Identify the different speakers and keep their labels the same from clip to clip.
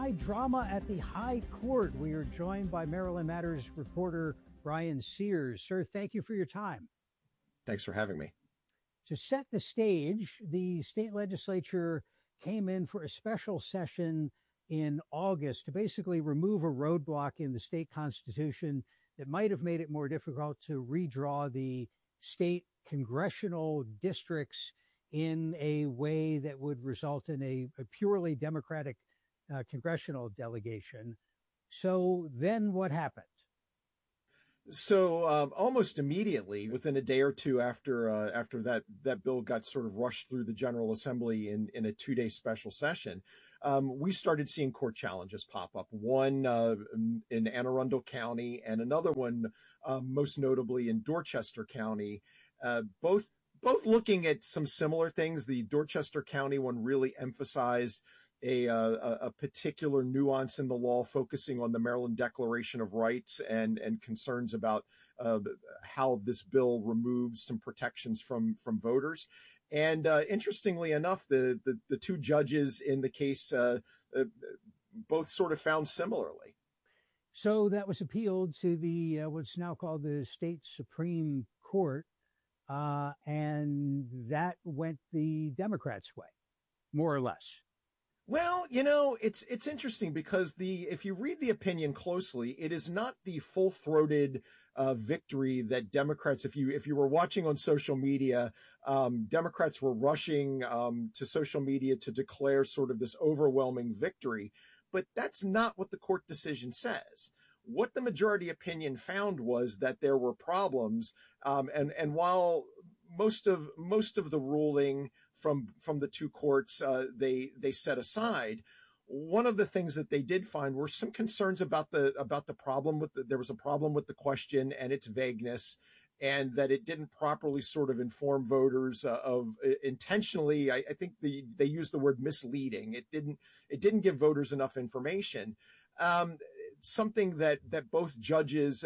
Speaker 1: high drama at the High Court. We are joined by Maryland Matters reporter Brian Sears. Sir, thank you for your time.
Speaker 2: Thanks for having me.
Speaker 1: To set the stage, the state legislature came in for a special session in August to basically remove a roadblock in the state constitution that might have made it more difficult to redraw the state congressional districts in a way that would result in a purely Democratic congressional delegation. So then what happened?
Speaker 2: So almost immediately, within a day or two after that bill got sort of rushed through the General Assembly in a 2-day special session, we started seeing court challenges pop up. One in Anne Arundel County, and another one most notably in Dorchester County. Both looking at some similar things. The Dorchester County one really emphasized a particular nuance in the law, focusing on the Maryland Declaration of Rights and concerns about how this bill removes some protections from voters. And interestingly enough, the two judges in the case both sort of found similarly.
Speaker 1: So that was appealed to the what's now called the State Supreme Court, and that went the Democrats' way, more or less.
Speaker 2: Well, it's interesting because if you read the opinion closely, it is not the full-throated victory that Democrats, if you were watching on social media, Democrats were rushing to social media to declare sort of this overwhelming victory. But that's not what the court decision says. What the majority opinion found was that there were problems, and while most of the ruling from the two courts they set aside, one of the things that they did find were some concerns about the problem there was a problem with the question and its vagueness, and that it didn't properly sort of inform voters of intentionally. I think they used the word misleading. It didn't give voters enough information. Something that both judges,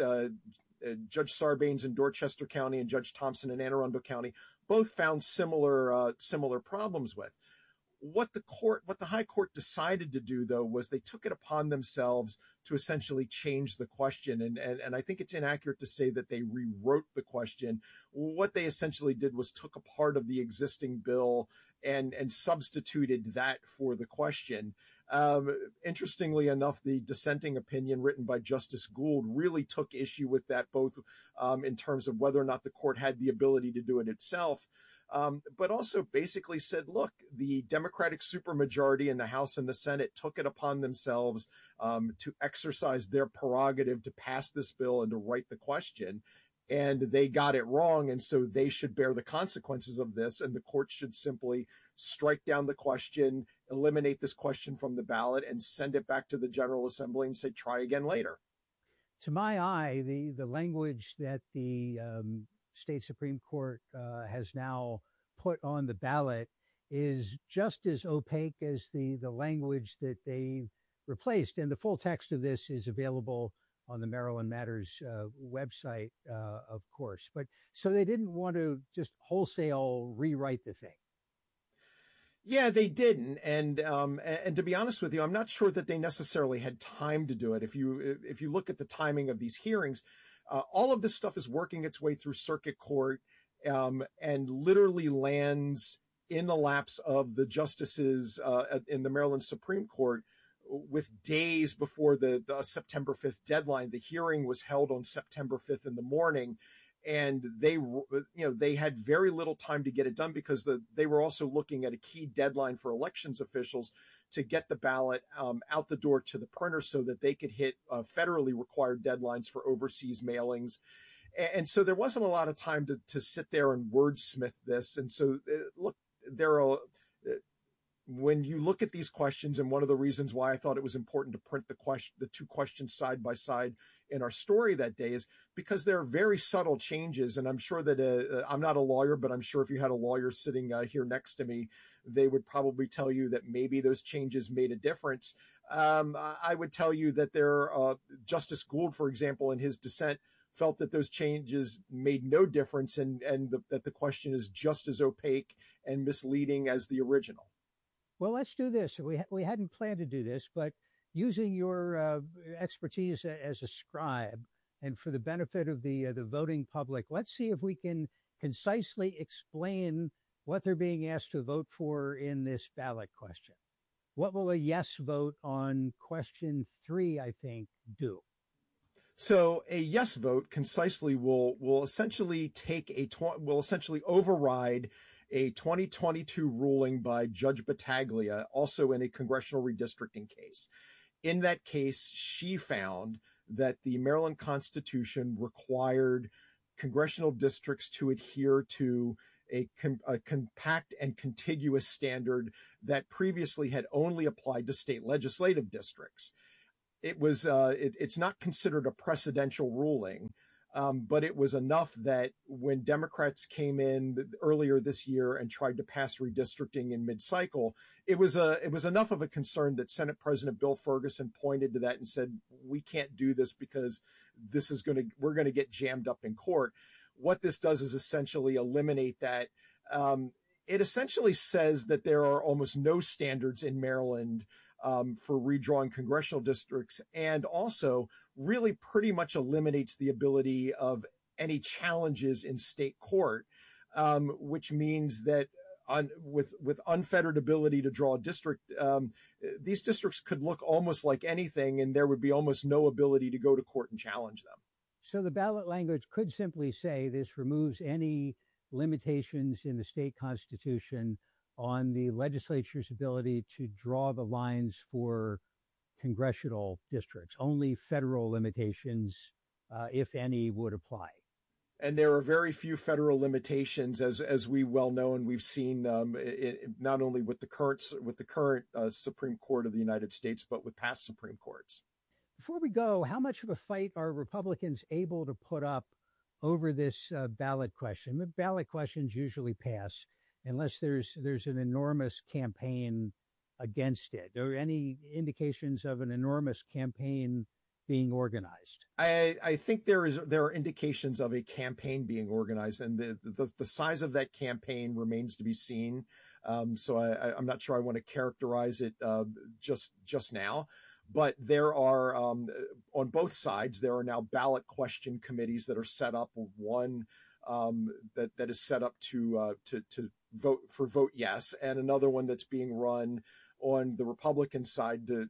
Speaker 2: Judge Sarbanes in Dorchester County and Judge Thompson in Anne Arundel County, both found similar problems with. What the High Court decided to do, though, was they took it upon themselves to essentially change the question. And I think it's inaccurate to say that they rewrote the question. What they essentially did was took a part of the existing bill and substituted that for the question. Interestingly enough, the dissenting opinion written by Justice Gould really took issue with that, both in terms of whether or not the court had the ability to do it itself, but also basically said, look, the Democratic supermajority in the House and the Senate took it upon themselves to exercise their prerogative to pass this bill and to write the question. And they got it wrong, and so they should bear the consequences of this, and the court should simply strike down the question, eliminate this question from the ballot, and send it back to the General Assembly and say, try again later.
Speaker 1: To my eye, the language that the state Supreme Court has now put on the ballot is just as opaque as the language that they replaced. And the full text of this is available on the Maryland Matters website, of course. But so they didn't want to just wholesale rewrite the thing.
Speaker 2: Yeah, they didn't. And to be honest with you, I'm not sure that they necessarily had time to do it. If you look at the timing of these hearings, all of this stuff is working its way through circuit court, and literally lands in the laps of the justices in the Maryland Supreme Court with days before the September 5th deadline. The hearing was held on September 5th in the morning, and they had very little time to get it done because they were also looking at a key deadline for elections officials to get the ballot out the door to the printer so that they could hit federally required deadlines for overseas mailings. And so there wasn't a lot of time to sit there and wordsmith this. And so look, when you look at these questions, and one of the reasons why I thought it was important to print the two questions side by side in our story that day is because there are very subtle changes. And I'm sure that I'm not a lawyer, but I'm sure if you had a lawyer sitting here next to me, they would probably tell you that maybe those changes made a difference. I would tell you that Justice Gould, for example, in his dissent, felt that those changes made no difference and that the question is just as opaque and misleading as the original.
Speaker 1: Well, let's do this. We hadn't planned to do this, but using your expertise as a scribe and for the benefit of the voting public, let's see if we can concisely explain what they're being asked to vote for in this ballot question. What will a yes vote on question 3, I think, do?
Speaker 2: So a yes vote concisely will essentially will essentially override a 2022 ruling by Judge Battaglia, also in a congressional redistricting case. In that case, she found that the Maryland Constitution required congressional districts to adhere to a compact and contiguous standard that previously had only applied to state legislative districts. It's not considered a precedential ruling, but it was enough that when Democrats came in earlier this year and tried to pass redistricting in mid-cycle, it was enough of a concern that Senate President Bill Ferguson pointed to that and said, we can't do this because we're going to get jammed up in court. What this does is essentially eliminate that. It essentially says that there are almost no standards in Maryland for redrawing congressional districts, and also really pretty much eliminates the ability of any challenges in state court, which means that with unfettered ability to draw a district, these districts could look almost like anything, and there would be almost no ability to go to court and challenge them.
Speaker 1: So the ballot language could simply say this removes any limitations in the state constitution on the legislature's ability to draw the lines for congressional districts. Only federal limitations, if any, would apply.
Speaker 2: And there are very few federal limitations, as we well know, and we've seen not only with the current Supreme Court of the United States, but with past Supreme Courts.
Speaker 1: Before we go, how much of a fight are Republicans able to put up over this ballot question? The ballot questions usually pass unless there's an enormous campaign against it. Are any indications of an enormous campaign being organized?
Speaker 2: I think there are indications of a campaign being organized, and the size of that campaign remains to be seen. So I'm not sure I want to characterize it just now. But there are, on both sides, there are now ballot question committees that are set up. One that is set up to vote yes, and another one that's being run on the Republican side to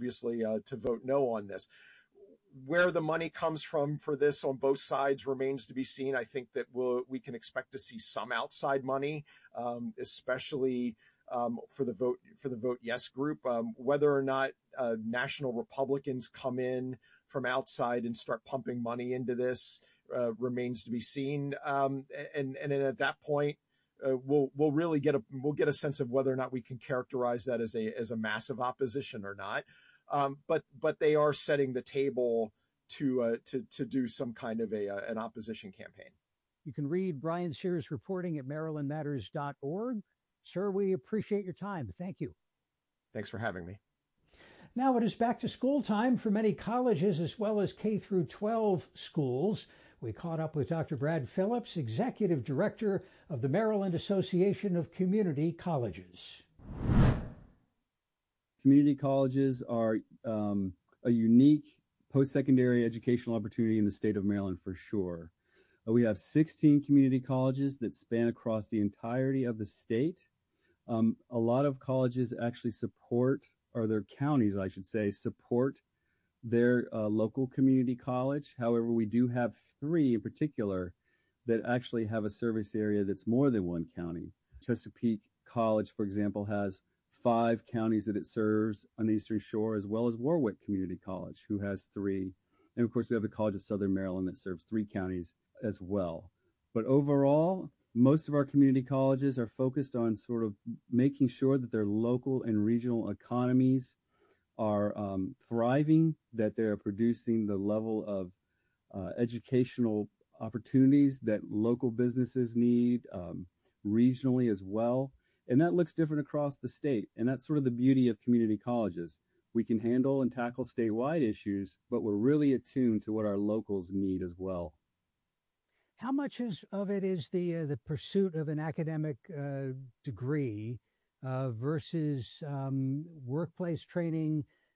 Speaker 2: vote no on this. Where the money comes from for this on both sides remains to be seen. I think that we can expect to see some outside money, especially for the vote yes group. Whether or not national Republicans come in from outside and start pumping money into this remains to be seen. And at that point, we'll really get a sense of whether or not we can characterize that as a massive opposition or not. But they are setting the table to do some kind of an opposition campaign.
Speaker 1: You can read Brian Sears' reporting at MarylandMatters.org. Sir, we appreciate your time. Thank you.
Speaker 2: Thanks for having me.
Speaker 1: Now it is back to school time for many colleges as well as K through 12 schools. We caught up with Dr. Brad Phillips, Executive Director of the Maryland Association of Community Colleges.
Speaker 3: Community colleges are a unique post-secondary educational opportunity in the state of Maryland for sure. We have 16 community colleges that span across the entirety of the state. A lot of colleges actually support, or their counties, I should say, support their local community college. However, we do have 3 in particular that actually have a service area that's more than one county. Chesapeake College, for example, has 5 counties that it serves on the Eastern Shore, as well as Warwick Community College, who has 3. And of course, we have the College of Southern Maryland that serves 3 counties as well. But overall, most of our community colleges are focused on sort of making sure that their local and regional economies are thriving, that they're producing the level of educational opportunities that local businesses need, regionally as well. And that looks different across the state. And that's sort of the beauty of community colleges. We can handle and tackle statewide issues, but we're really attuned to what our locals need as well.
Speaker 1: How much of it is the pursuit of an academic degree versus workplace training,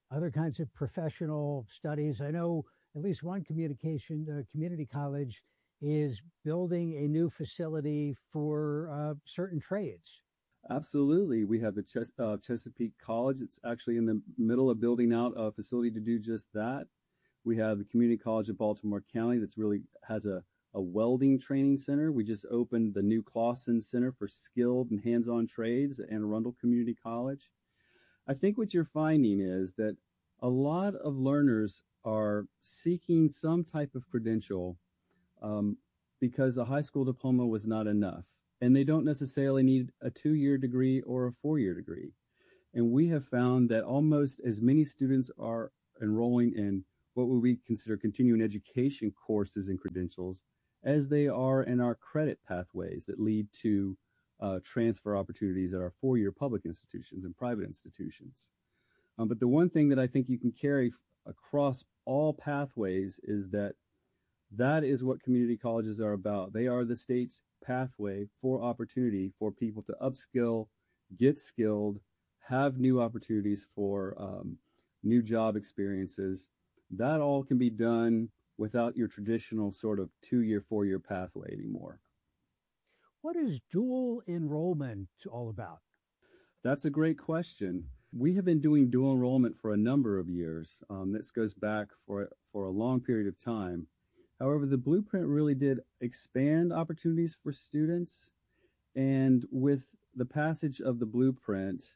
Speaker 1: other kinds of professional studies. I know at least one community college is building a new facility for certain trades.
Speaker 3: Absolutely. We have the Chesapeake College. It's actually in the middle of building out a facility to do just that. We have the Community College of Baltimore County that's really has a welding training center. We just opened the new Clawson Center for Skilled and Hands-On Trades at Anne Arundel Community College. I think what you're finding is that a lot of learners are seeking some type of credential because a high school diploma was not enough. And they don't necessarily need a 2-year degree or a 4-year degree. And we have found that almost as many students are enrolling in what would we consider continuing education courses and credentials as they are in our credit pathways that lead to transfer opportunities at our 4-year public institutions and private institutions. But the one thing that I think you can carry across all pathways is that is what community colleges are about. They are the state's pathway for opportunity for people to upskill, get skilled, have new opportunities for new job experiences. That all can be done without your traditional sort of 2-year, 4-year pathway anymore.
Speaker 1: What is dual enrollment all about?
Speaker 3: That's a great question. We have been doing dual enrollment for a number of years. This goes back for a long period of time. However, the blueprint really did expand opportunities for students. And with the passage of the blueprint,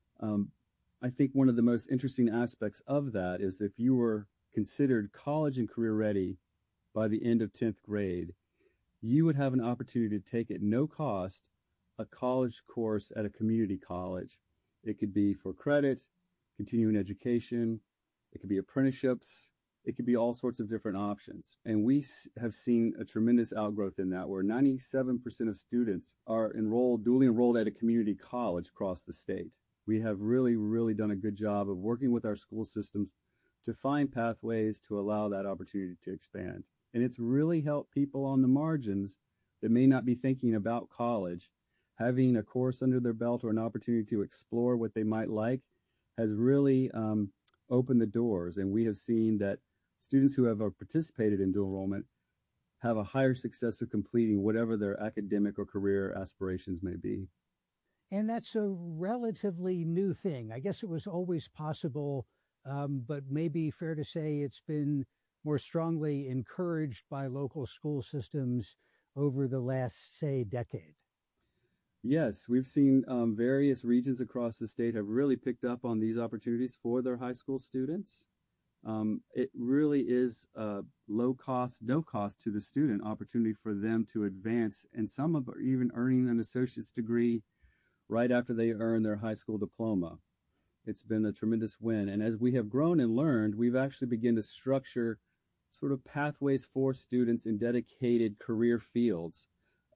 Speaker 3: I think one of the most interesting aspects of that is if you were considered college and career ready by the end of 10th grade, you would have an opportunity to take at no cost a college course at a community college. It could be for credit, continuing education, it could be apprenticeships, it could be all sorts of different options. And we have seen a tremendous outgrowth in that, where 97% of students are duly enrolled at a community college across the state. We have really, really done a good job of working with our school systems to find pathways to allow that opportunity to expand. And it's really helped people on the margins that may not be thinking about college. Having a course under their belt or an opportunity to explore what they might like has really opened the doors. And we have seen that students who have participated in dual enrollment have a higher success of completing whatever their academic or career aspirations may be.
Speaker 1: And that's a relatively new thing. I guess it was always possible, but maybe fair to say it's been more strongly encouraged by local school systems over the last, say, decade.
Speaker 3: Yes, we've seen various regions across the state have really picked up on these opportunities for their high school students. It really is low cost, no cost to the student opportunity for them to advance, and some are even earning an associate's degree right after they earn their high school diploma. It's been a tremendous win. And as we have grown and learned, we've actually begun to structure sort of pathways for students in dedicated career fields.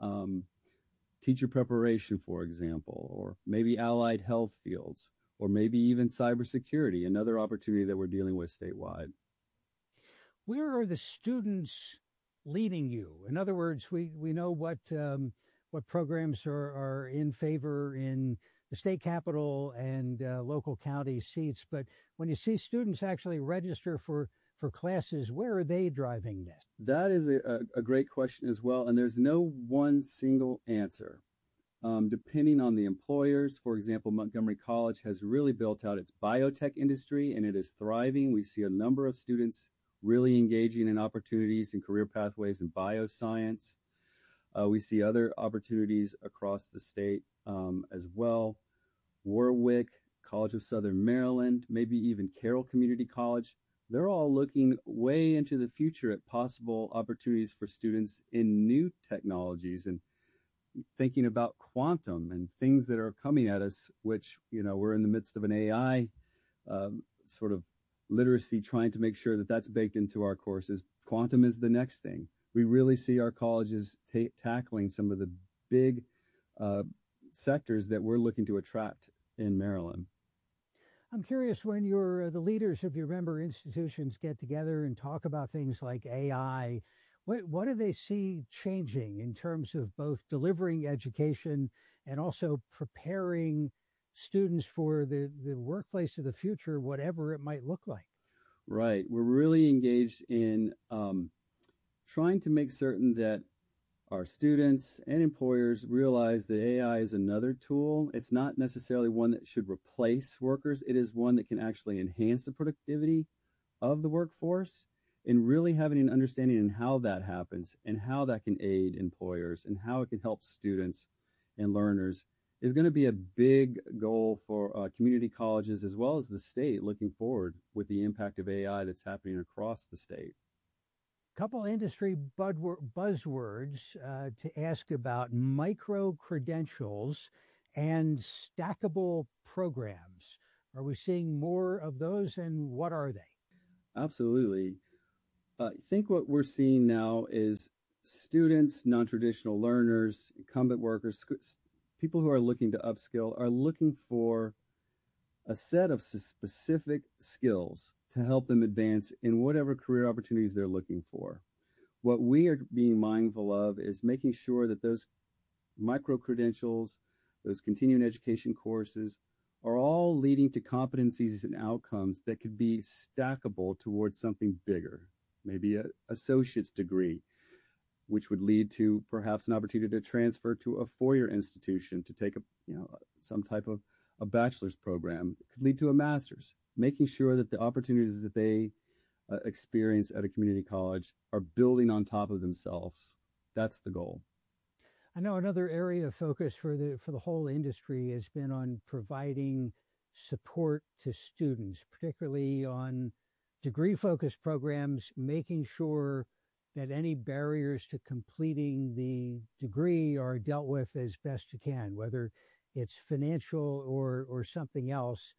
Speaker 3: Teacher preparation, for example, or maybe allied health fields, or maybe even cybersecurity, another opportunity that we're dealing with statewide.
Speaker 1: Where are the students leading you? In other words, we know what programs are in favor in the state capitol and local county seats, but when you see students actually register for classes, where are they driving this?
Speaker 3: That is a great question as well, and there's no one single answer. Depending on the employers, for example, Montgomery College has really built out its biotech industry, and it is thriving. We see a number of students really engaging in opportunities and career pathways in bioscience. We see other opportunities across the state as well. Warwick, College of Southern Maryland, maybe even Carroll Community College. They're all looking way into the future at possible opportunities for students in new technologies and thinking about quantum and things that are coming at us, which, we're in the midst of an AI sort of literacy, trying to make sure that that's baked into our courses. Quantum is the next thing. We really see our colleges tackling some of the big sectors that we're looking to attract in Maryland.
Speaker 1: I'm curious, when the leaders of your member institutions get together and talk about things like AI, what do they see changing in terms of both delivering education and also preparing students for the workplace of the future, whatever it might look like.
Speaker 3: Right. We're really engaged in trying to make certain that our students and employers realize that AI is another tool. It's not necessarily one that should replace workers. It is one that can actually enhance the productivity of the workforce, and really having an understanding in how that happens and how that can aid employers and how it can help students and learners is going to be a big goal for community colleges as well as the state looking forward with the impact of AI that's happening across the state.
Speaker 1: Couple industry buzzwords to ask about: micro credentials and stackable programs. Are we seeing more of those, and what are they?
Speaker 3: Absolutely. I think what we're seeing now is students, non-traditional learners, incumbent workers, people who are looking to upskill are looking for a set of specific skills to help them advance in whatever career opportunities they're looking for. What we are being mindful of is making sure that those micro-credentials, those continuing education courses, are all leading to competencies and outcomes that could be stackable towards something bigger, maybe an associate's degree, which would lead to perhaps an opportunity to transfer to a four-year institution to take some type of a bachelor's program. It could lead to a master's, making sure that the opportunities that they experience at a community college are building on top of themselves. That's the goal.
Speaker 1: I know another area of focus for the whole industry has been on providing support to students, particularly on degree-focused programs, making sure that any barriers to completing the degree are dealt with as best you can, whether it's financial or something else.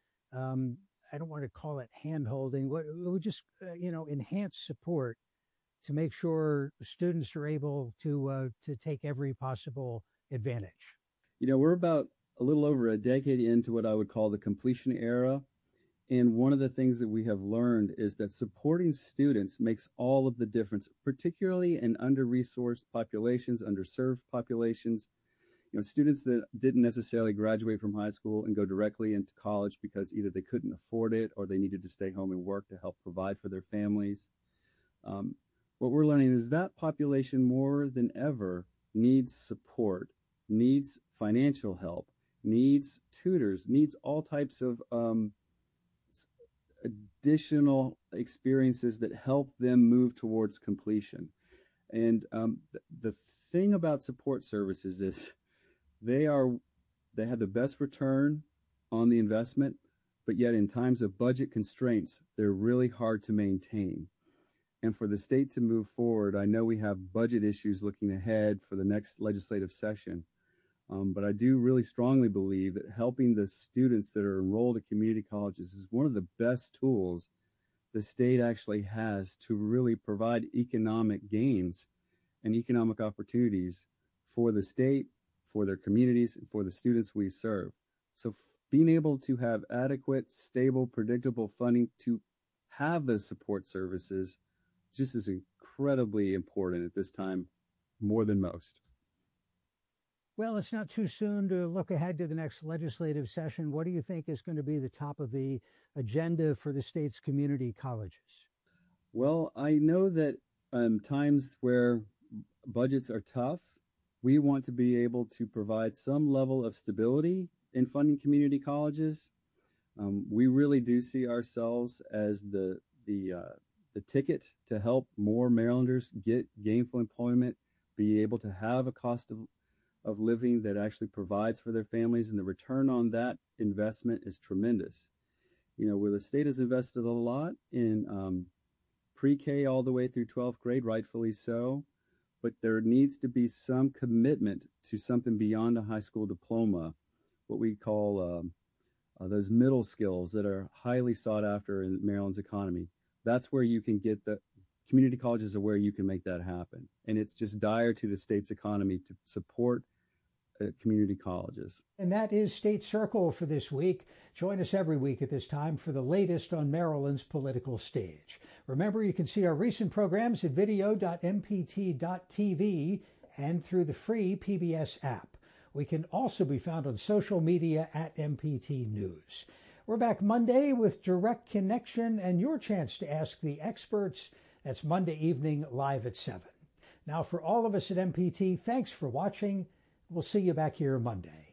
Speaker 1: I don't want to call it hand-holding. We just, enhance support to make sure students are able to take every possible advantage.
Speaker 3: We're about a little over a decade into what I would call the completion era. And one of the things that we have learned is that supporting students makes all of the difference, particularly in under-resourced populations, underserved populations. Students that didn't necessarily graduate from high school and go directly into college because either they couldn't afford it or they needed to stay home and work to help provide for their families. What we're learning is that population more than ever needs support, needs financial help, needs tutors, needs all types of additional experiences that help them move towards completion. And the thing about support services is they have the best return on the investment, but yet in times of budget constraints, they're really hard to maintain. And for the state to move forward, I know we have budget issues looking ahead for the next legislative session, but I do really strongly believe that helping the students that are enrolled at community colleges is one of the best tools the state actually has to really provide economic gains and economic opportunities for the state, for their communities, and for the students we serve. So being able to have adequate, stable, predictable funding to have those support services just is incredibly important at this time, more than most.
Speaker 1: Well, it's not too soon to look ahead to the next legislative session. What do you think is going to be the top of the agenda for the state's community colleges?
Speaker 3: Well, I know that times where budgets are tough, we want to be able to provide some level of stability in funding community colleges. We really do see ourselves as the ticket to help more Marylanders get gainful employment, be able to have a cost of living that actually provides for their families, and the return on that investment is tremendous. Where the state has invested a lot in pre-K all the way through 12th grade, rightfully so, but there needs to be some commitment to something beyond a high school diploma, what we call those middle skills that are highly sought after in Maryland's economy. That's where you can get the community colleges are where you can make that happen. And it's just dire to the state's economy to support community colleges.
Speaker 1: And that is State Circle for this week. Join us every week at this time for the latest on Maryland's political stage. Remember, you can see our recent programs at video.mpt.tv and through the free PBS app. We can also be found on social media at MPT News. We're back Monday with Direct Connection and your chance to ask the experts. That's Monday evening live at 7. Now, for all of us at MPT, thanks for watching. We'll see you back here Monday.